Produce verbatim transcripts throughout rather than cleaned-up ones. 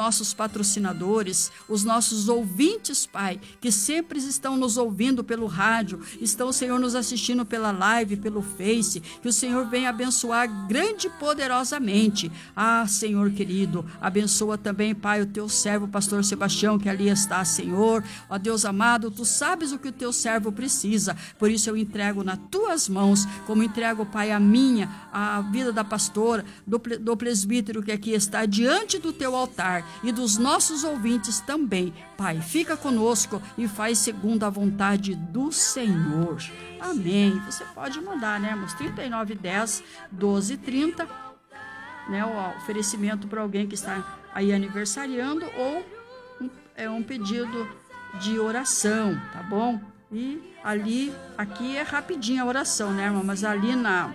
nossos patrocinadores, os nossos ouvintes, Pai, que sempre estão nos ouvindo pelo rádio, estão, Senhor, nos assistindo pela live, pelo Face, que o Senhor venha abençoar grande e poderosamente. Ah, Senhor querido, abençoa também, Pai, o teu servo, pastor Sebastião, que ali está, Senhor. Ó Deus amado, tu sabes o que o teu servo precisa, por isso eu entrego nas tuas mãos, como entrego, Pai, a minha, a vida da pastora, do, do presbítero que aqui está diante do teu altar e dos nossos ouvintes também. Pai, fica conosco e faz segundo a vontade do Senhor. Amém. Você pode mandar, né, irmãos? trinta e nove, dez, doze, trinta, né, o oferecimento para alguém que está aí aniversariando ou um, é um pedido de oração, tá bom? E ali, aqui é rapidinho a oração, né, irmão? Mas ali na,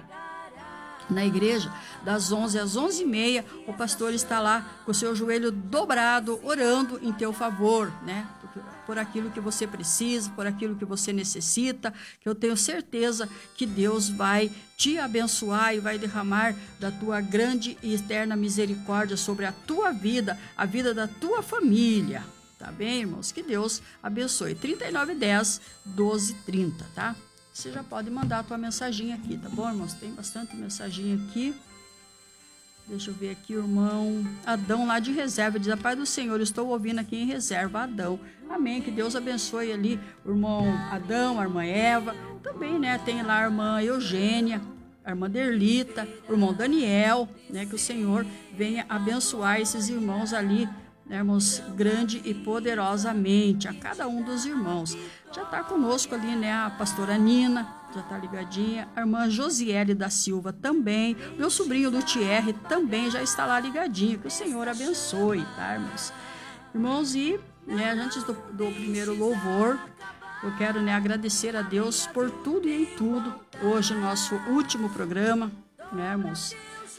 na igreja, das onze às onze e meia, o pastor está lá com o seu joelho dobrado, orando em teu favor, né? Por, por aquilo que você precisa, por aquilo que você necessita, que eu tenho certeza que Deus vai te abençoar e vai derramar da tua grande e eterna misericórdia sobre a tua vida, a vida da tua família. Tá bem, irmãos? Que Deus abençoe. trinta e nove, dez, doze, trinta, tá? Você já pode mandar a tua mensagem aqui, tá bom, irmãos? Tem bastante mensagem aqui. Deixa eu ver aqui, o irmão Adão lá de reserva. Diz: a paz do Senhor, estou ouvindo aqui em reserva, Adão. Amém, que Deus abençoe ali o irmão Adão, a irmã Eva. Também, né, tem lá a irmã Eugênia, a irmã Derlita, o irmão Daniel, né? Que o Senhor venha abençoar esses irmãos ali, né, irmãos, grande e poderosamente, a cada um dos irmãos. Já está conosco ali, né, a pastora Nina, já está ligadinha, a irmã Josiele da Silva também, meu sobrinho do Thierry também já está lá ligadinho, que o Senhor abençoe, tá, irmãos? Irmãos, e, né, antes do, do primeiro louvor, eu quero, né, agradecer a Deus por tudo e em tudo. Hoje, nosso último programa, né, irmãos,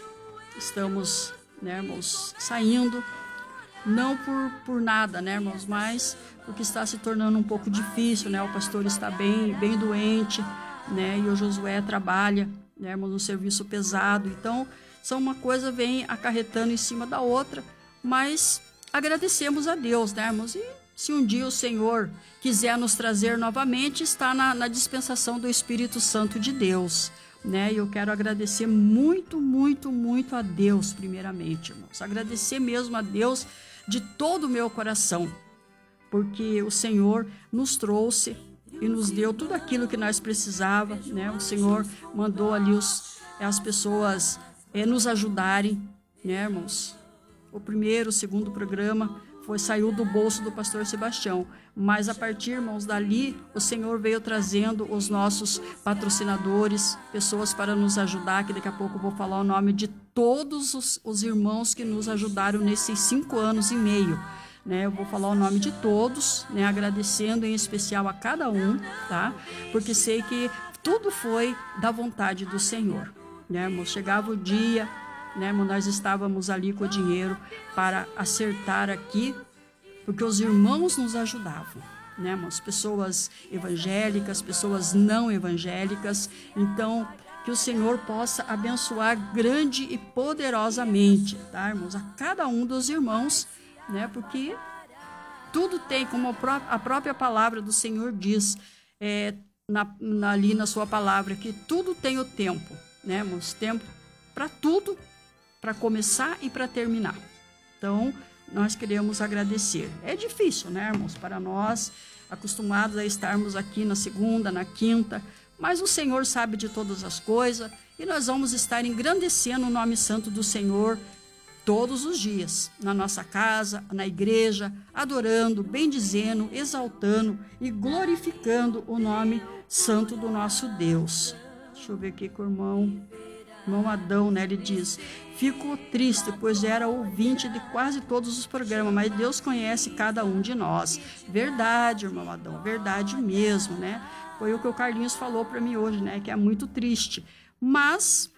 estamos, né, irmãos, saindo, não por, por nada, né, irmãos, mas porque está se tornando um pouco difícil, né, o pastor está bem, bem doente, né, e o Josué trabalha, né, irmãos, um serviço pesado, então, são uma coisa vem acarretando em cima da outra, mas agradecemos a Deus, né, irmãos, e se um dia o Senhor quiser nos trazer novamente, está na, na dispensação do Espírito Santo de Deus, né, e eu quero agradecer muito, muito, muito a Deus, primeiramente, irmãos, agradecer mesmo a Deus de todo o meu coração, porque o Senhor nos trouxe e nos deu tudo aquilo que nós precisávamos, né? O Senhor mandou ali os, as pessoas é, nos ajudarem, né, irmãos? O primeiro, o segundo programa foi, saiu do bolso do pastor Sebastião, mas a partir, irmãos, dali o Senhor veio trazendo os nossos patrocinadores, pessoas para nos ajudar, que daqui a pouco eu vou falar o nome de todos os, os irmãos que nos ajudaram nesses cinco anos e meio, né? Eu vou falar o nome de todos, né? Agradecendo em especial a cada um, tá? Porque sei que tudo foi da vontade do Senhor, né, irmãos? Chegava o dia, né, irmão, nós estávamos ali com o dinheiro para acertar aqui, porque os irmãos nos ajudavam, né, irmãos? Pessoas evangélicas, pessoas não evangélicas. Então, que o Senhor possa abençoar grande e poderosamente, tá, irmãos? A cada um dos irmãos, né? Porque tudo tem, como a própria palavra do Senhor diz, é, na, na, ali na sua palavra, que tudo tem o tempo, né, irmãos? Tempo para tudo, para começar e para terminar. Então, nós queremos agradecer. É difícil, né, irmãos, para nós, acostumados a estarmos aqui na segunda, na quinta, mas o Senhor sabe de todas as coisas e nós vamos estar engrandecendo o nome santo do Senhor todos os dias, na nossa casa, na igreja, adorando, bendizendo, exaltando e glorificando o nome santo do nosso Deus. Deixa eu ver aqui com o irmão... Irmão Adão, né, ele diz: fico triste, pois era ouvinte de quase todos os programas, mas Deus conhece cada um de nós. Verdade, irmão Adão, verdade mesmo, né? Foi o que o Carlinhos falou para mim hoje, né, que é muito triste. Mas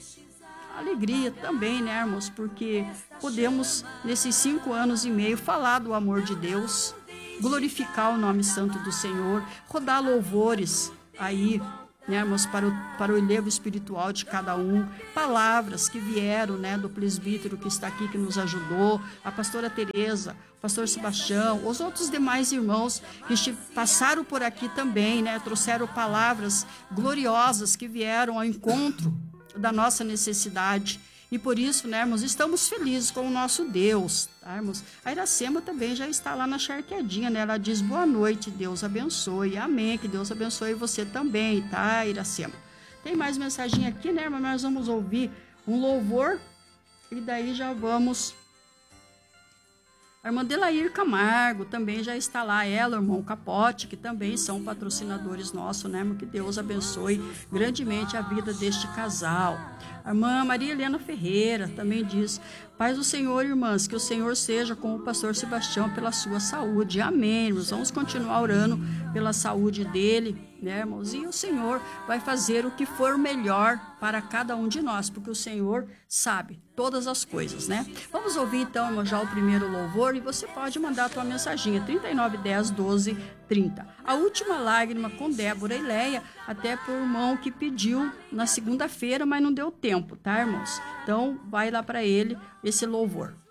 alegria também, né, irmãos, porque podemos, nesses cinco anos e meio, falar do amor de Deus, glorificar o nome santo do Senhor, rodar louvores aí, né, irmãos, para o, para o elevo espiritual de cada um, palavras que vieram, né, do presbítero que está aqui, que nos ajudou, a pastora Tereza, o pastor Sebastião, os outros demais irmãos que passaram por aqui também, né, trouxeram palavras gloriosas que vieram ao encontro da nossa necessidade. E por isso, né, irmãos, estamos felizes com o nosso Deus, tá, irmãos? A Iracema também já está lá na charqueadinha, né? Ela diz, boa noite, Deus abençoe. Amém, que Deus abençoe você também, tá, Iracema? Tem mais mensagem aqui, né, irmão? Nós vamos ouvir um louvor e daí já vamos... A irmã Delair Camargo também já está lá, ela, o irmão Capote, que também são patrocinadores nossos, né, irmão? Que Deus abençoe grandemente a vida deste casal. A irmã Maria Helena Ferreira também diz, paz do Senhor, irmãs, que o Senhor seja com o pastor Sebastião pela sua saúde. Amém, irmãos. Vamos continuar orando pela saúde dele, né, irmãos? E o Senhor vai fazer o que for melhor para cada um de nós, porque o Senhor sabe todas as coisas, né? Vamos ouvir então, irmão, já o primeiro louvor, e você pode mandar a tua mensaginha, trinta e nove, dez, doze, trinta. A última lágrima com Débora e Leia, até por irmão que pediu na segunda-feira, mas não deu tempo, tá, irmãos? Então, vai lá para ele esse louvor.